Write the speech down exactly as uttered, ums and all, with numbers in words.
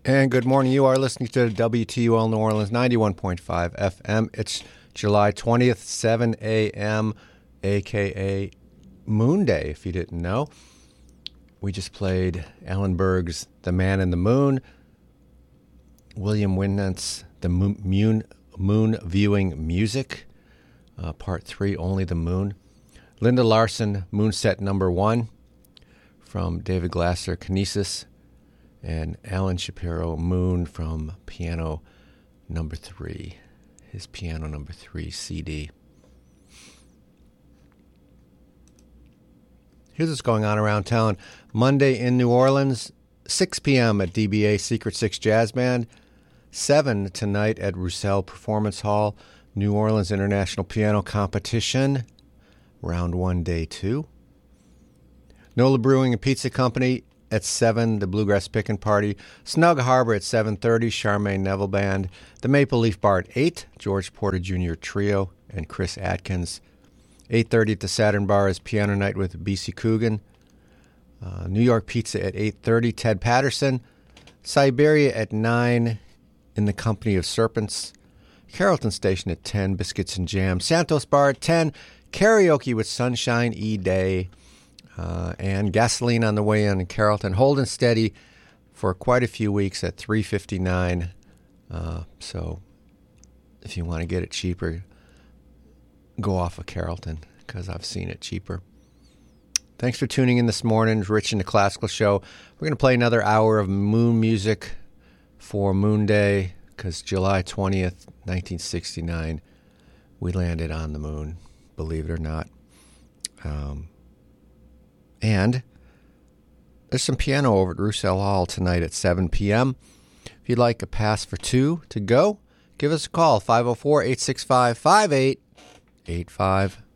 And good morning. You are listening to W T U L New Orleans ninety-one point five F M. It's July twentieth, seven a.m., a k a. Moon Day, if you didn't know. We just played Alan Berg's The Man in the Moon, William Winant's The Moon, Moon Viewing Music, uh, Part three, Only the Moon. Linda Larson, Moonset Number One, from David Glasser, Kinesis. And Alan Shapiro, Moon, from Piano Number Three, his Piano Number Three C D. Here's what's going on around town. Monday in New Orleans, six p.m. at D B A Secret Six Jazz Band, seven tonight at Roussel Performance Hall, New Orleans International Piano Competition, round one, day two. Nola Brewing and Pizza Company at seven, the Bluegrass Pickin' Party. Snug Harbor at seven thirty, Charmaine Neville Band. The Maple Leaf Bar at eight, George Porter Junior Trio and Chris Atkins. eight thirty at the Saturn Bar is Piano Night with B C Coogan. Uh, New York Pizza at eight thirty, Ted Patterson. Siberia at nine, in the Company of Serpents. Carrollton Station at ten, Biscuits and Jam. Santos Bar at ten, Karaoke with Sunshine E. Day. Uh, and gasoline on the way in in Carrollton. Holding steady for quite a few weeks at three fifty-nine. Uh, so if you want to get it cheaper, go off of Carrollton, because I've seen it cheaper. Thanks for tuning in this morning. Rich in the Classical Show. We're going to play another hour of moon music for Moon Day, because July twentieth, nineteen sixty-nine, we landed on the moon, believe it or not. Um, and there's some piano over at Roussel Hall tonight at seven p.m. If you'd like a pass for two to go, give us a call, five oh four, eight six five, five eight eight five.